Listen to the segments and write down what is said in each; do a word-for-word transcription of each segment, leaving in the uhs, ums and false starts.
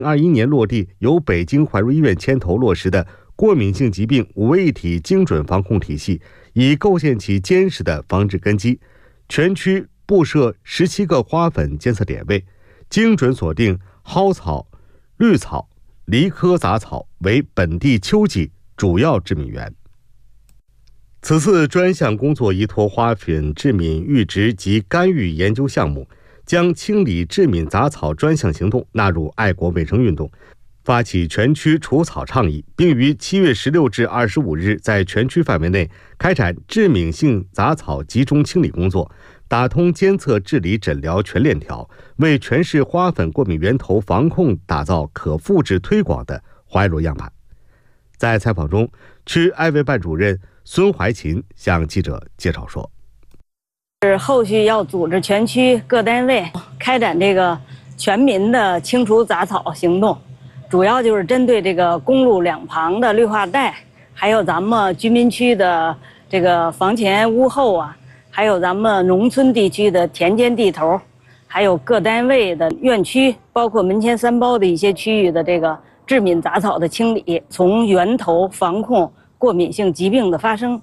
二一年落地，由北京怀柔医院牵头落实的过敏性疾病五位一体精准防控体系，已构建起坚实的防治根基。全区布设十七个花粉监测点位，精准锁定蒿草、绿草、梨科杂草为本地秋季主要致敏源。此次专项工作依托花粉致敏预植及干预研究项目，将清理致敏杂草专项行动纳入爱国卫生运动，发起全区除草倡议，并于七月十六至二十五日在全区范围内开展致敏性杂草集中清理工作，打通监测治理诊疗全链条，为全市花粉过敏源头防控打造可复制推广的怀柔样板。在采访中，区爱卫办主任孙怀琴向记者介绍说， 是后续要组织全区各单位开展这个全民的清除杂草行动，主要就是针对这个公路两旁的绿化带，还有咱们居民区的这个房前屋后啊，还有咱们农村地区的田间地头，还有各单位的院区，包括门前三包的一些区域的这个致敏杂草的清理，从源头防控过敏性疾病的发生。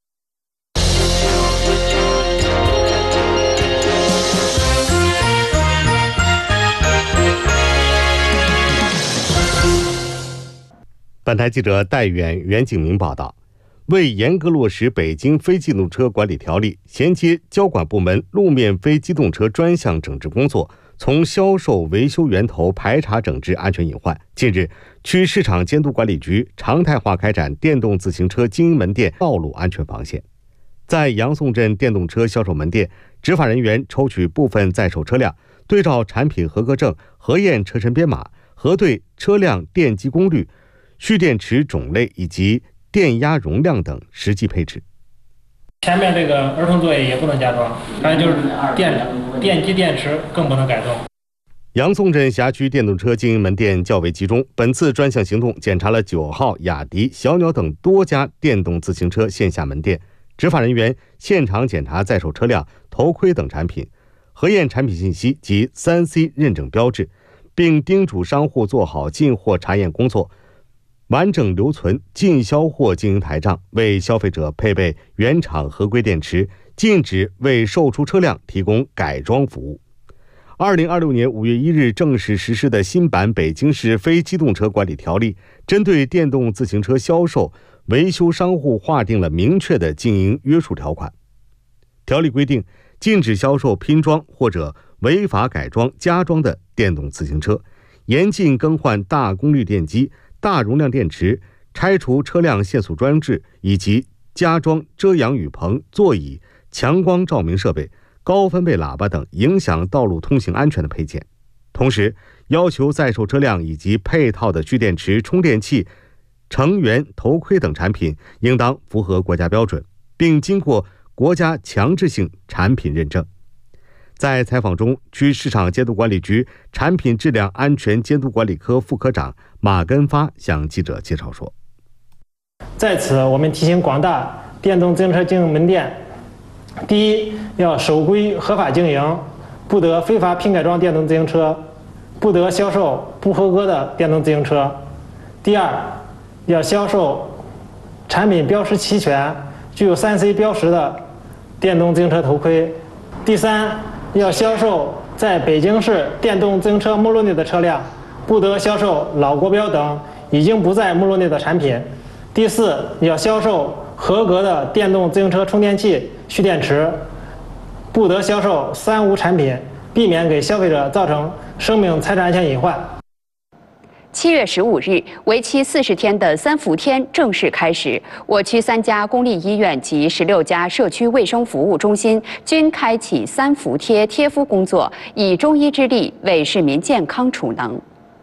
本台记者戴远、袁景明报道，为严格落实北京非机动车管理条例，衔接交管部门路面非机动车专项整治工作，从销售维修源头排查整治安全隐患。近日，区市场监督管理局常态化开展电动自行车经营门店道路安全防线。在杨宋镇电动车销售门店，执法人员抽取部分在售车辆，对照产品合格证，核验车身编码，核对车辆电机功率、蓄电池种类以及电压容量等实际配置。 前面这个儿童座椅也不能加装，还有就是电电机电池更不能改动。 杨宋镇辖区电动车经营门店较为集中，本次专项行动检查了九号、雅迪、小鸟等多家电动自行车线下门店，执法人员现场检查在售车辆、头盔等产品，核验产品信息及 三 C 认证标志，并叮嘱商户做好进货查验工作，完整留存进销货经营台账，为消费者配备原厂合规电池，禁止为售出车辆提供改装服务。二零二六年五月一日正式实施的新版北京市非机动车管理条例，针对电动自行车销售、维修商户划定了明确的经营约束条款。条例规定，禁止销售拼装或者违法改装、加装的电动自行车，严禁更换大功率电机、大容量电池，拆除车辆限速装置以及加装遮阳雨棚、座椅、强光照明设备、高分贝喇叭等影响道路通行安全的配件。同时，要求在售车辆以及配套的蓄电池、充电器、成员、头盔等产品应当符合国家标准，并经过国家强制性产品认证。在采访中，区市场监督管理局产品质量安全监督管理科副科长马根发向记者介绍说， 在此我们提醒广大电动自行车经营门店，第一，要守规合法经营，不得非法拼改装电动自行车，不得销售不合格的电动自行车。第二，要销售产品标识齐全、具有 三 C 标识的电动自行车头盔。第三，要销售在北京市电动自行车目录内的车辆，不得销售老国标等已经不在目录内的产品。第四，要销售合格的电动自行车充电器、蓄电池，不得销售三无产品，避免给消费者造成生命财产安全隐患。 七月十五日，为期四十天的三伏天正式开始。我区三家公立医院及十六家社区卫生服务中心均开启三伏贴贴敷工作，以中医之力为市民健康储能。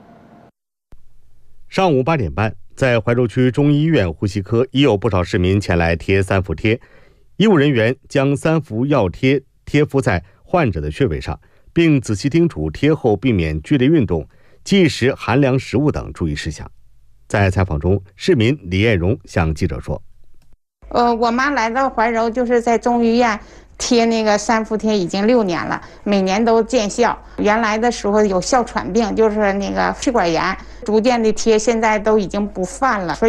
上午八点半，在怀柔区中医院呼吸科，已有不少市民前来贴三伏贴。医务人员将三伏药贴贴敷在患者的穴位上，并仔细叮嘱贴后避免剧烈运动、忌食寒凉食物等注意事项。在采访中，市民李艳荣向记者说：“ 呃，我妈来到怀柔就是在中医院贴那个三伏贴已经六年了，每年都见效。原来的时候有哮喘病，就是那个气管炎，逐渐的贴，现在都已经不犯了。所以